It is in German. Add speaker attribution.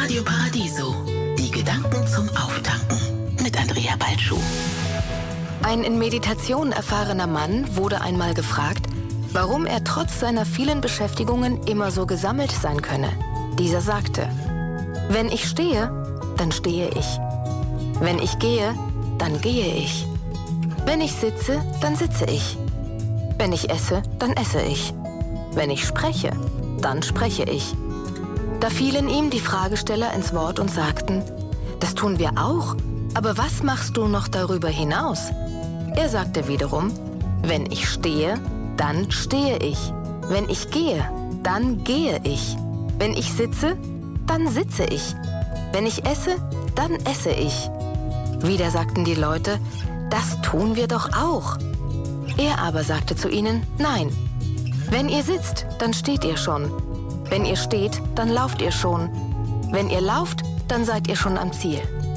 Speaker 1: Radio Paradiso. Die Gedanken zum Auftanken mit Andrea Balschuh.
Speaker 2: Ein in Meditation erfahrener Mann wurde einmal gefragt, warum er trotz seiner vielen Beschäftigungen immer so gesammelt sein könne. Dieser sagte: Wenn ich stehe, dann stehe ich. Wenn ich gehe, dann gehe ich. Wenn ich sitze, dann sitze ich. Wenn ich esse, dann esse ich. Wenn ich spreche, dann spreche ich. Da fielen ihm die Fragesteller ins Wort und sagten: Das tun wir auch, aber was machst du noch darüber hinaus? Er sagte wiederum: Wenn ich stehe, dann stehe ich. Wenn ich gehe, dann gehe ich. Wenn ich sitze, dann sitze ich. Wenn ich esse, dann esse ich. Wieder sagten die Leute: Das tun wir doch auch. Er aber sagte zu ihnen: Nein. Wenn ihr sitzt, dann steht ihr schon. Wenn ihr steht, dann lauft ihr schon. Wenn ihr lauft, dann seid ihr schon am Ziel.